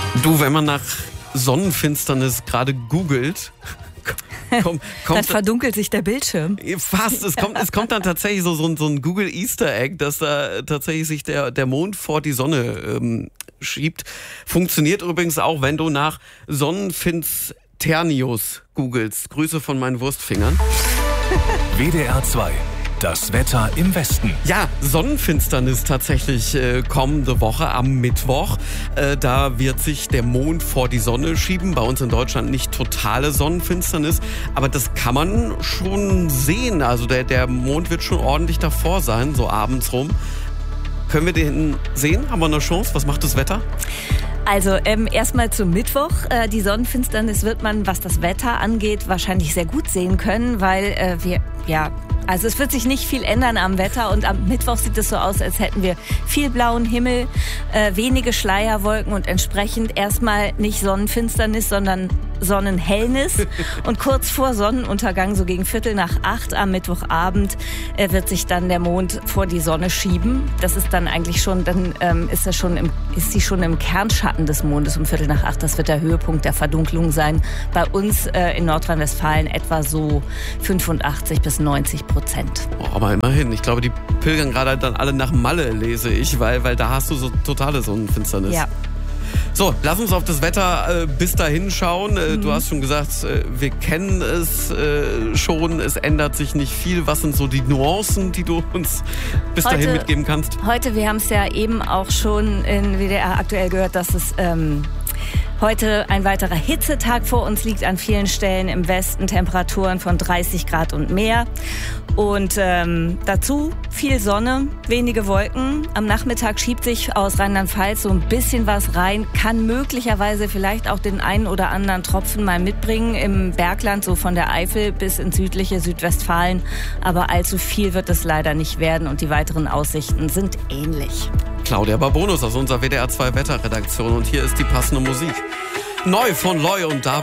Du, wenn man nach Sonnenfinsternis gerade googelt, dann verdunkelt sich der Bildschirm. Fast. Es kommt dann tatsächlich so ein Google Easter Egg, dass da tatsächlich sich der Mond vor die Sonne schiebt. Funktioniert übrigens auch, wenn du nach Sonnenfinsternius googelst. Grüße von meinen Wurstfingern. WDR 2. Das Wetter im Westen. Ja, Sonnenfinsternis tatsächlich kommende Woche am Mittwoch. Da wird sich der Mond vor die Sonne schieben. Bei uns in Deutschland nicht totale Sonnenfinsternis, aber das kann man schon sehen. Also der Mond wird schon ordentlich davor sein, so abends rum. Können wir den sehen? Haben wir eine Chance? Was macht das Wetter? Also erstmal zum Mittwoch. Die Sonnenfinsternis wird man, was das Wetter angeht, wahrscheinlich sehr gut sehen können, weil also es wird sich nicht viel ändern am Wetter und am Mittwoch sieht es so aus, als hätten wir viel blauen Himmel, wenige Schleierwolken und entsprechend erstmal nicht Sonnenfinsternis, sondern Sonnenhellnis. Und kurz vor Sonnenuntergang, so gegen 7:45 am Mittwochabend, wird sich dann der Mond vor die Sonne schieben. Das ist dann eigentlich schon, ist sie schon im Kernschatten des Mondes um 7:45. Das wird der Höhepunkt der Verdunklung sein. Bei uns in Nordrhein-Westfalen etwa so 85-90%. Oh, aber immerhin. Ich glaube, die pilgern gerade dann alle nach Malle, lese ich, weil da hast du so totale Sonnenfinsternis. Ja. So, lass uns auf das Wetter bis dahin schauen. Du hast schon gesagt, wir kennen es schon. Es ändert sich nicht viel. Was sind so die Nuancen, die du uns bis dahin mitgeben kannst? Heute, wir haben es ja eben auch schon in WDR aktuell gehört, dass es heute ein weiterer Hitzetag vor uns liegt, an vielen Stellen im Westen Temperaturen von 30 Grad und mehr. Und dazu viel Sonne, wenige Wolken. Am Nachmittag schiebt sich aus Rheinland-Pfalz so ein bisschen was rein, kann möglicherweise vielleicht auch den einen oder anderen Tropfen mal mitbringen im Bergland, so von der Eifel bis ins südliche Südwestfalen. Aber allzu viel wird es leider nicht werden und die weiteren Aussichten sind ähnlich. Claudia Barbonus aus unserer WDR 2 Wetterredaktion und hier ist die passende Musik. Neu von Loy und David.